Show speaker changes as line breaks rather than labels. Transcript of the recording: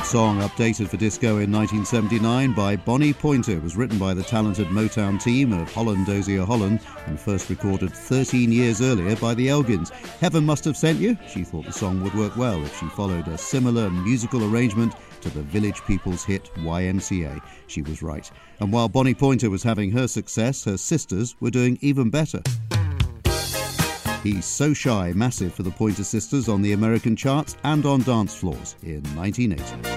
song, updated for disco in 1979 by Bonnie Pointer. It was written by the talented Motown team of Holland Dozier Holland and first recorded 13 years earlier by the Elgins. Heaven Must Have Sent You. She thought the song would work well if she followed a similar musical arrangement to the Village People's hit YMCA. She was right. And while Bonnie Pointer was having her success, her sisters were doing even better. He's So Shy, massive for the Pointer Sisters on the American charts and on dance floors in 1980.